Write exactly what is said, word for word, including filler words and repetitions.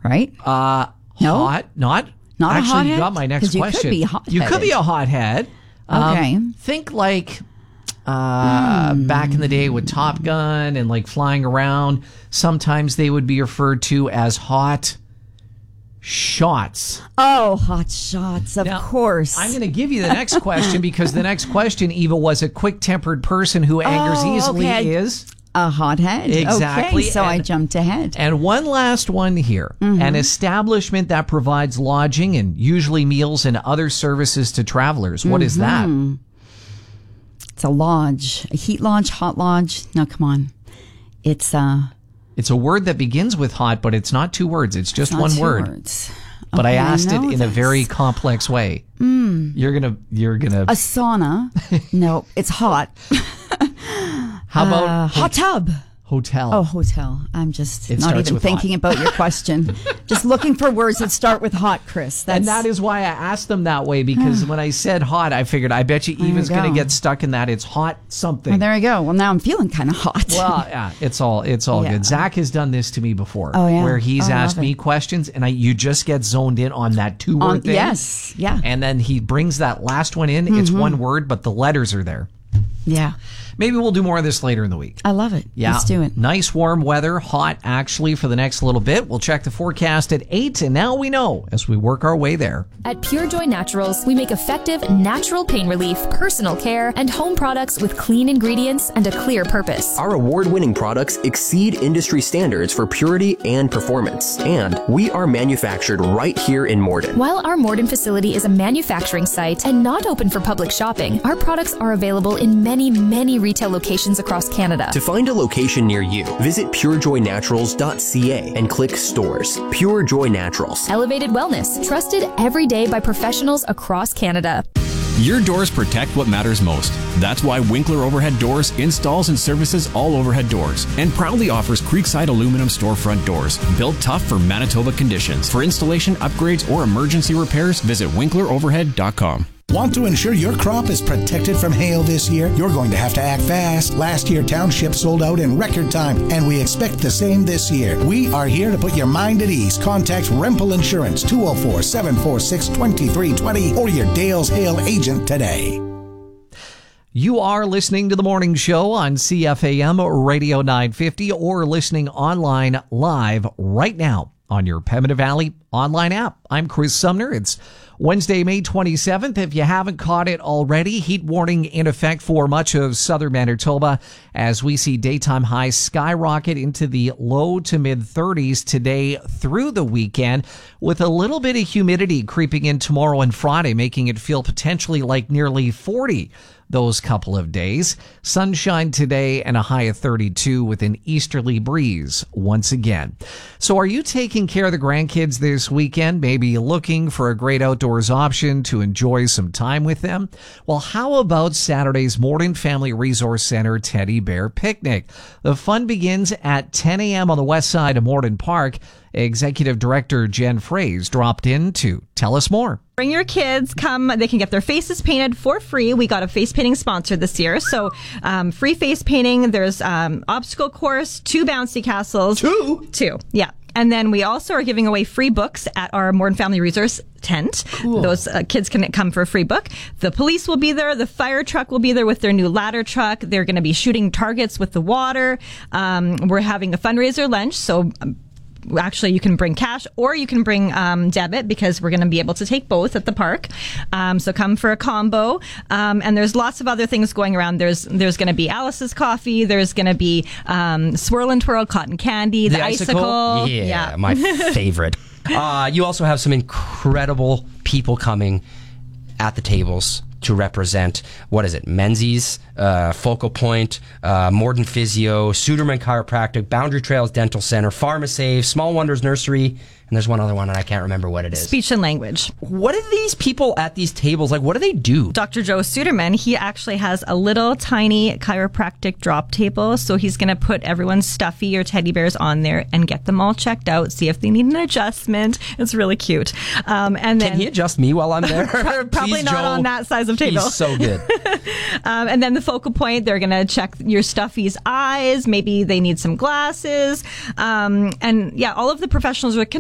right? Uh, No? hot, not. Not a Actually, hothead? you got my next 'Cause you could question. be You could hot-headed. be a hothead. Okay. Um, think like uh, Hmm. back in the day with Top Gun and like flying around. Sometimes they would be referred to as hot shots. Oh, hot shots, of Now, course. I'm going to give you the next question because the next question, Eva, was a quick-tempered person who angers Oh, easily okay. is... A hothead. Exactly. Okay, so I And- jumped ahead. And one last one here. Mm-hmm. An establishment that provides lodging and usually meals and other services to travelers. What is that? Mm-hmm. It's a lodge. A heat lodge, hot lodge. No, come on. It's uh It's a word that begins with hot, but it's not two words. It's just not one two word. words. But I Okay, asked it know in a this. very complex way. Mm. You're going to, you're going to, A sauna. No, it's hot. how about Uh, hot tub. hotel? Oh, hotel. I'm just It not starts even with thinking hot. about your question. Just looking for words that start with hot, Chris. That's, And that is why I asked them that way, because when I said hot, I figured, I bet you you Eva's going to go. get stuck in that. It's hot something. well, there you go. Well, now I'm feeling kind of hot. Well, yeah, it's all it's all Yeah. good. Zach has done this to me before, Oh, yeah. where he's Oh, I asked love me it. questions, and I you just get zoned in on that two word On- thing. yes, yeah. and then he brings that last one in. It's one word, but the letters are there. Yeah. Maybe we'll do more of this later in the week. I love it. Yeah, Let's do it. Nice warm weather, hot actually for the next little bit. We'll check the forecast at eight, and now we know as we work our way there. At Pure Joy Naturals, we make effective, natural pain relief, personal care, and home products with clean ingredients and a clear purpose. Our award-winning products exceed industry standards for purity and performance, and we are manufactured right here in Morden. While our Morden facility is a manufacturing site and not open for public shopping, our products are available in many, many retail locations across Canada. To find a location near you, visit pure joy naturals dot c a and click Stores. Pure Joy Naturals. Elevated wellness, trusted every day by professionals across Canada. Your doors protect what matters most. That's why Winkler Overhead Doors installs and services all overhead doors and proudly offers Creekside aluminum storefront doors, built tough for Manitoba conditions. For installation, upgrades, or emergency repairs, visit winkler overhead dot com. Want to ensure your crop is protected from hail this year? You're going to have to act fast. Last year, Township sold out in record time, and we expect the same this year. We are here to put your mind at ease. Contact Rempel Insurance, two oh four, seven four six, two three two oh, or your Dale's Hail agent today. You are listening to The Morning Show on C F A M Radio nine fifty or listening online live right now on your Pembina Valley online app. I'm Chris Sumner. It's Wednesday, May twenty-seventh. If you haven't caught it already, heat warning in effect for much of southern Manitoba as we see daytime highs skyrocket into the low to mid thirties today through the weekend, with a little bit of humidity creeping in tomorrow and Friday, making it feel potentially like nearly forty those couple of days. Sunshine today and a high of thirty-two with an easterly breeze once again. So are you taking care of the grandkids this weekend? Maybe looking for a great outdoors option to enjoy some time with them? Well, how about Saturday's Morden Family Resource Center Teddy Bear Picnic? The fun begins at ten a.m. on the west side of Morden Park. Executive Director Jen Fraze dropped in to tell us more. Bring your kids, come, they can get their faces painted for free. We got a face painting sponsor this year. So um, free face painting, there's um, obstacle course, two bouncy castles. Two? Two, yeah. And then we also are giving away free books at our Morden Family Resource tent. Cool. Those uh, kids can come for a free book. The police will be there. The fire truck will be there with their new ladder truck. They're going to be shooting targets with the water. Um, we're having a fundraiser lunch. So um, actually, you can bring cash or you can bring um, debit because we're going to be able to take both at the park. Um, so come for a combo. Um, and there's lots of other things going around. There's there's going to be Alice's coffee. There's going to be um, Swirl and Twirl cotton candy. The, The icicle? Yeah, Yeah. my favorite. Uh, you also have some incredible people coming at the tables to represent, what is it, Menzies, uh, Focal Point, uh, Morden Physio, Suderman Chiropractic, Boundary Trails Dental Center, Pharmasave, Small Wonders Nursery, and there's one other one and I can't remember what it is. Speech and language. What are these people at these tables, like, what do they do? Doctor Joe Suderman, he actually has a little tiny chiropractic drop table. So he's going to put everyone's stuffy or teddy bears on there and get them all checked out, see if they need an adjustment. It's really cute. Um, and then Can he adjust me while I'm there? probably Please, not Joe. on that size of table. He's so good. um, and then the Focal Point, they're going to check your stuffy's eyes. Maybe they need some glasses. Um, and yeah, all of the professionals are